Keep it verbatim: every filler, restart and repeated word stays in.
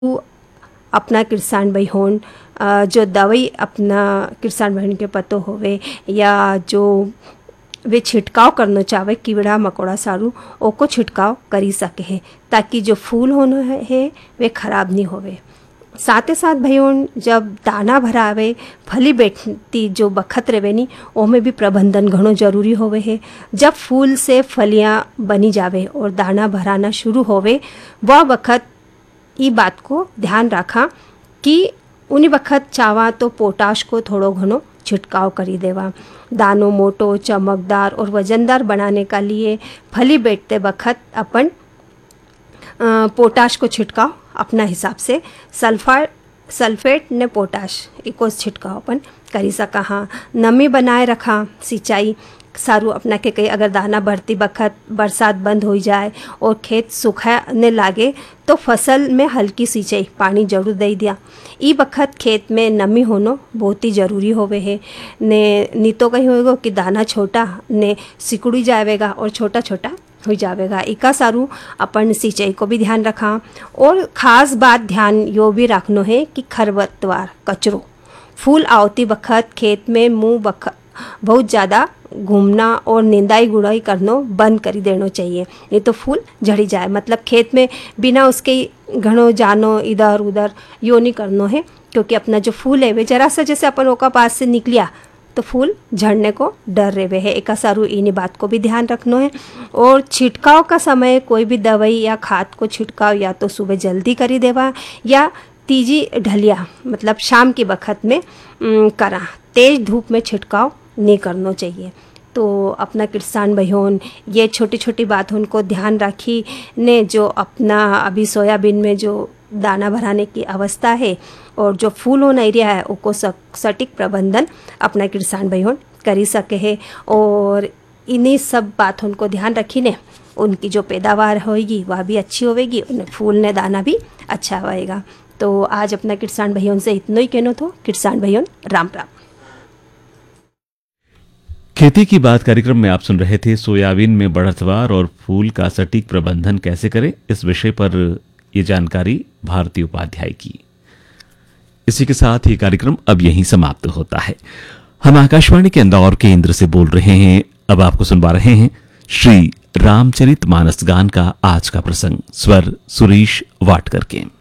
अपना किसान भाई होन जो दवाई अपना किसान बहन के पतो होवे या जो वे छिड़काव करना चाहे कीड़ा मकोड़ा सारू ओको छिड़काव करी सके है ताकि जो फूल होना है, है वे खराब नहीं होवे। साथ ही साथ भैया जब दाना भरावे फली बैठती जो बखत रहे नी ओमें भी प्रबंधन घणो जरूरी होवे है। जब फूल से फलियां बनी जावे और दाना भराना शुरू होवे वह बखत ये बात को ध्यान रखा कि उन्हीं वक्त चावा तो पोटाश को थोड़ो घणो छिड़काव करी देवा। दानों मोटो चमकदार और वजनदार बनाने का लिए फली बैठते वक्त अपन पोटाश को छिड़काव अपना हिसाब से सल्फर सल्फेट ने पोटाश इको छिड़काव अपन करी सका। हाँ, नमी बनाए रखा सिंचाई सारू अपना के कहीं अगर दाना बढ़ती बखत बरसात बंद हो जाए और खेत सूखाने लागे तो फसल में हल्की सिंचाई पानी जरूर दे दिया। ई बखत खेत में नमी होना बहुत ही ज़रूरी होवे है ने नहीं तो कहीं होएगा कि दाना छोटा ने सिकुड़ी जाएगा और छोटा छोटा हो जाएगा। इका सारू अपन सिंचाई को भी ध्यान रखा। और ख़ास बात ध्यान यो भी रखना है कि खरपतवार कचरो फूल आवती वक्त खेत में मुँह बख बहुत ज़्यादा घूमना और निंदाई गुड़ाई करना बंद कर देना चाहिए, नहीं तो फूल झड़ी जाए। मतलब खेत में बिना उसके घणो जानो इधर उधर यो नहीं करना है, क्योंकि अपना जो फूल है वे जरा सा जैसे अपन ओका पास से निकलिया तो फूल झड़ने को डर रहे है। एक सारू इन्हीं बात को भी ध्यान रखना है। और छिड़काव का समय कोई भी दवाई या खाद को छिड़काव या तो सुबह जल्दी करी देवा या तीजी ढलिया मतलब शाम की बखत में करा। तेज धूप में छिड़काव नहीं करना चाहिए। तो अपना किसान भाइयों ये छोटी छोटी बातों को ध्यान रखी ने जो अपना अभी सोयाबीन में जो दाना भराने की अवस्था है और जो फूल होना एरिया है उसको सटीक प्रबंधन अपना किसान भाइयों करी सके है। और इन्हीं सब बातों को ध्यान रखी ने उनकी जो पैदावार होगी वह भी अच्छी होगी, उन्हें फूल ने दाना भी अच्छा होएगा। तो आज अपना किसान भाइयों से इतना ही कहना तो किसान भाइयों राम राम। खेती की बात कार्यक्रम में आप सुन रहे थे सोयाबीन में बढ़तवार और फूल का सटीक प्रबंधन कैसे करें, इस विषय पर ये जानकारी भारती उपाध्याय की। इसी के साथ ये कार्यक्रम अब यहीं समाप्त होता है। हम आकाशवाणी के इंदौर केंद्र से बोल रहे हैं। अब आपको सुनवा रहे हैं श्री रामचरित मानस गान का आज का प्रसंग, स्वर सुरेश वाटकर के।